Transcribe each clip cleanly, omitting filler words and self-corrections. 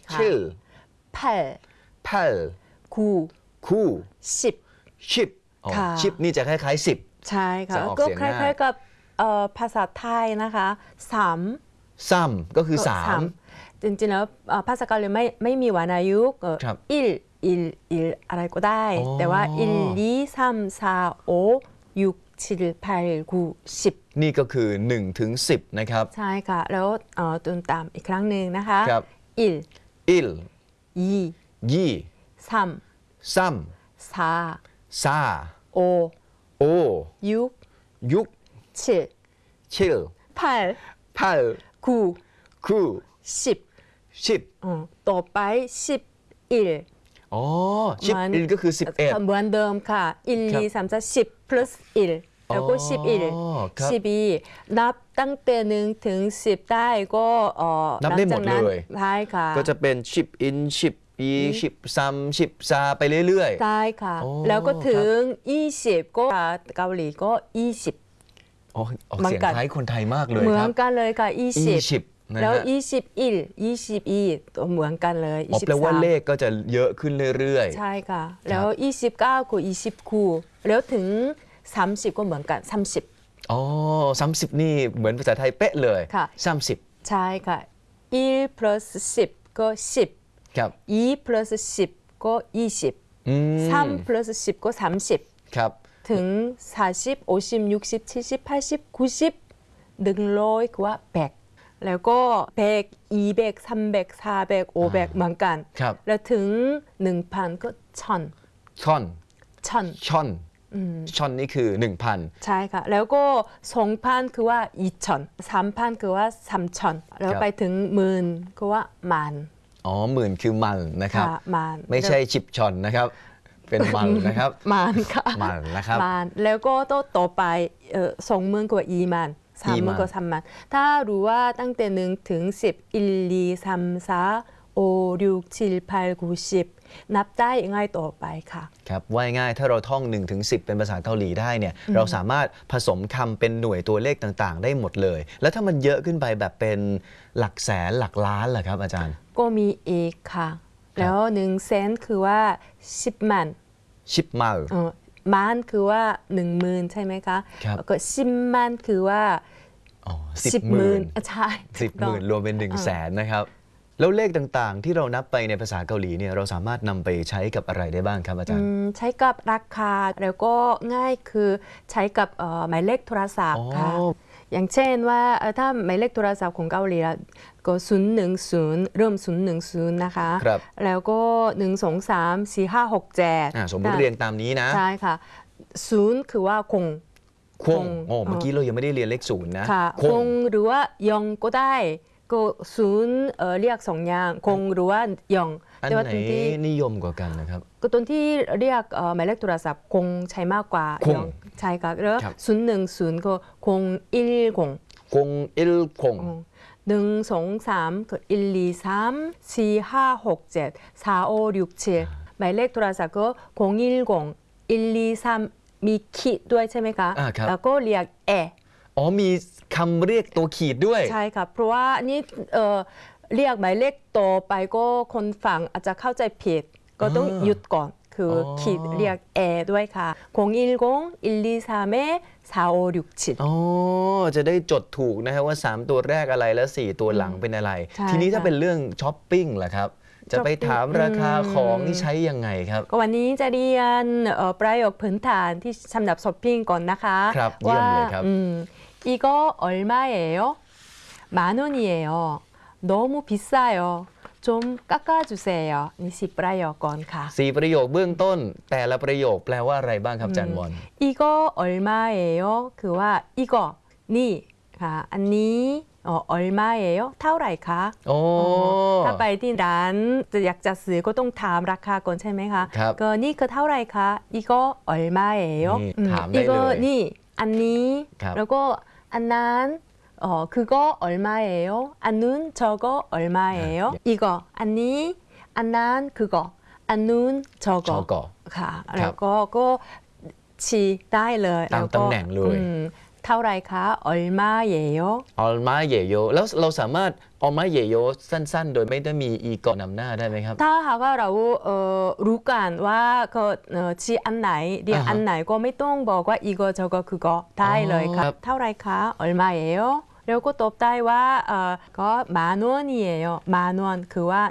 ชื่อ 8 9 10 ชิปนี่จะคล้ายๆ10 ใช่ค่ะก็คล้ายๆกับภาษาไทยนะคะ3 ก็คือ3 จริงๆแล้วภาษาเกาหลีไม่มีวรรณยุกต์1อะไรก็ได้แต่ว่า1 2 3 4 5 6 7 8 9 10 นี่ก็คือ1 ถึง 10นะครับใช่ค่ะแล้วตุนตามอีกครั้งหนึ่งนะคะ1 2 3 4 5 6 7 8 9 10 ต่อไป11 อ๋อ11ก็คือ11 เหมือนเดิมค่ะ1 2 3 4 10 plus 1แล้วก็12นับตั้งแต่1 ถึง 10ได้ก็นับได้หมดเลยใช่ค่ะก็จะเป็น10 13 14ไปเรื่อยๆใช่ค่ะแล้วก็ถึง20ก็เกาหลีก็20 ออกเสียงคล้ายคนไทยมากเลยครับเหมือนกันเลยค่ะ20แล้ว21 ตัวเหมือนกันเลย 23แปลว่าเลขก็จะเยอะขึ้นเรื่อยๆใช่ค่ะแล้ว29กับ29แล้วถึง30ก็เหมือนกัน30 30นี่เหมือนภาษาไทยเป๊ะเลยค่ะ 30 ใช่ค่ะ1 plus 10ก็10 ครับ 2 plus 10ก็20 3 plus 10ก็30 ครับถึง40 50 60 70 80 90 100คือว่า100แล้วก็100 200 300 400 500เหมือนกันแล้วถึง 1,000 ก็ช่อนนี่คือ 1,000 ใช่ค่ะแล้วก็ 2,000 คือว่า 2,000 3,000 คือว่า 3,000 แล้วไปถึงหมื่นคือว่ามันหมื่นคือมันนะครับมันไม่ใช่ชิปชอนนะครับเป็นมันนะครับมันค่ะมันนะครับมันแล้วก็ต่อไป20,000 กว่า2,000 30,000 กว่า3,000ถ้ารู้ว่าตั้งแต่1 ถึง 10 1 2 3 4 5 6 7 8 9 10นับได้ง่ายต่อไปค่ะครับว่าง่ายถ้าเราท่อง1 ถึง 10เป็นภาษาเกาหลีได้เนี่ยเราสามารถผสมคำเป็นหน่วยตัวเลขต่างๆได้หมดเลยแล้วถ้ามันเยอะขึ้นไปแบบเป็นหลักแสนหลักล้านล่ะครับอาจารย์ก็มีเอกค่ะแล้ว100,000คือว่า10 มันมันคือว่า10,000ใช่ไหมคะแล้วก็10 มันคือว่า10 หมื่นใช่ 10 หมื่นรวมเป็น100,000นะครับแล้วเลขต่างๆที่เรานับไปในภาษาเกาหลีเนี่ยเราสามารถนำไปใช้กับอะไรได้บ้างครับอาจารย์ใช้กับราคาแล้วก็ง่ายคือใช้กับหมายเลขโทรศัพท์ค่ะอย่างเช่นว่าถ้าหมายเลขโทรศัพท์ของเกาหลีก็010เริ่ม010นะคะแล้วก็1 2 3 4 5 6 7 สมมติเรียงตามนี้นะใช่ค่ะ0คือว่าคงเมื่อกี้เรายังไม่ได้เรียนเลข0นะคงหรือว่ายองก็ได้ก็0เรียก2อย่างคงหรือว่ายองอันไหนนิยมกว่ากันนะครับก็ตัวที่เรียกหมายเลขโทรศัพท์คงใช้มากกว่ายองใช่ค่ะแล้ว010ก็คง 10 1 2 3ก็1 2 3 4 5 6 7 4 5 6 7หมายเลขโทรศัพท์ก็010 1 2 3มีขีดด้วยใช่ไหมคะแล้วก็เรียกมีคำเรียกตัวขีดด้วยใช่ค่ะเพราะว่านี่เรียกหมายเลขต่อไปก็คนฟังอาจจะเข้าใจผิดก็ต้องหยุดก่อนคือขีดเรียกด้วยค่ะ010 1 2 3 4 5 6 7 จะได้จดถูกนะครับว่า3ตัวแรกอะไรและ4ตัวหลังเป็นอะไรทีนี้ถ้าเป็นเรื่องช้อปปิ้งล่ะครับจะไปถามราคาของที่ใช้ยังไงครับก็วันนี้จะเรียนประโยคพื้นฐานที่สำหรับช้อปปิ้งก่อนนะคะครับเยี่ยมเลยครับ 이거 얼마예요? 10,000원이에요. 너무 비싸요. 좀 깎아주세요. นี่10 ประโยคก่อนค่ะ 4 ประโยคเบื้องต้นแต่ละประโยคแปลว่าอะไรบ้างครับจันวอน 이거 얼마예요? คือว่า 이거 นี่ค่ะอันนี้얼마예요? เท่าไหร่คะถ้าไปที่ร้านอยากจะซื้อก็ต้องถามราคาก่อนใช่ไหมคะก็นี่คือเท่าไหร่คะ 이거 얼마예요? ถามได้เลยนี่อันนี้แล้วก็อันนั้น그거 얼마예요? 안눈 저거 얼마예요? 이거อันนี้อันนั้น그거 안눈 저거ค่ะแล้วก็ชี้ได้เลยตามตำแหน่งเลยเท่าไรคะ얼마예요 ออลมาเยโยแล้วเราสามารถออลมาเยโยสั้นๆ โดยไม่ได้มีอีก่อนนำหน้าได้ไหมครับถ้าหากว่าเรารู้กันว่าก็ชี้อันไหนเรียงอันไหนก็ไม่ต้องบอกว่าอีก저거 그거ได้เลยค่ะเท่าไรคะ얼마예요แล้วก็ตอบได้ว่าก็10,000원이에요10,000원คือว่า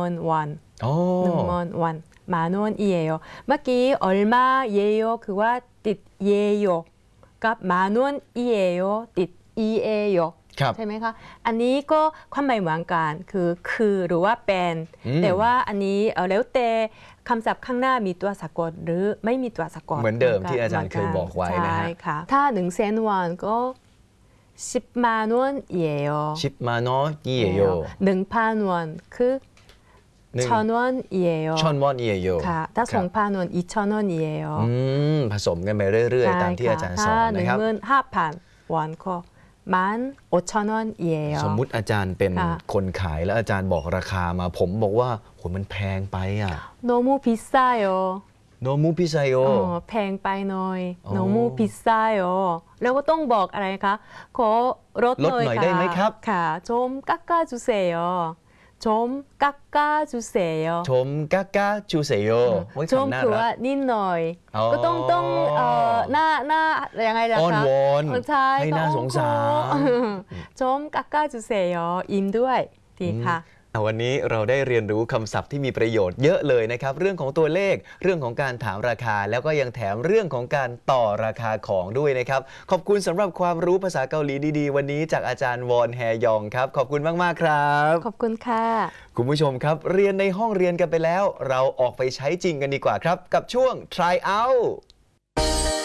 10,000원10,000원10,000원이에요เมื่อกี้얼마예요คือว่าติด예요กับ10,000원이에요ติด이에요ใช่ไหมคะอันนี้ก็ความหมายเหมือนกันคือหรือว่าเป็นแต่ว่าอันนี้แล้วแต่คำศัพท์ข้างหน้ามีตัวสะกดหรือไม่มีตัวสะกดเหมือนเดิมที่อาจารย์เคยบอกไว้นะฮะใช่ค่ะถ้า100,000원ก็10,000원이에요 10,000원이에요 1,000원คือ1,000원이에요 1,000원이에요 ค่ะถ้า 2,000원 2,000원이에요 ผสมกันไปเรื่อยๆตามที่อาจารย์สอนนะครับ 15,000원ก็15,000원이에요 สมมุติอาจารย์เป็นคนขายแล้วอาจารย์บอกราคามาผมบอกว่าโหมันแพงไปอ่ะ 너무 비싸요 너무 비싸요 แพงไปหน่อย 너무 비싸요 แล้วก็ต้องบอกอะไรคะขอลดหน่อยได้ไหมครับค่ะ좀 깎아주세요 좀 깎아주세요 ชมก้าก้าจูเซโยไว้ 좀 คำน่าคือรัว่าก นิดหน่อยอ๋อก็ต้องหน้ายังไงล่ะอ้อนคะวอนใช่ให้น่าสงสาร 좀 깎아주세요 ยิ้มด้วยดีค่ะวันนี้เราได้เรียนรู้คำศัพท์ที่มีประโยชน์เยอะเลยนะครับเรื่องของตัวเลขเรื่องของการถามราคาแล้วก็ยังแถมเรื่องของการต่อราคาของด้วยนะครับขอบคุณสำหรับความรู้ภาษาเกาหลีดีๆวันนี้จากอาจารย์วอนแฮยองครับขอบคุณมากๆครับขอบคุณค่ะคุณผู้ชมครับเรียนในห้องเรียนกันไปแล้วเราออกไปใช้จริงกันดีกว่าครับกับช่วง try out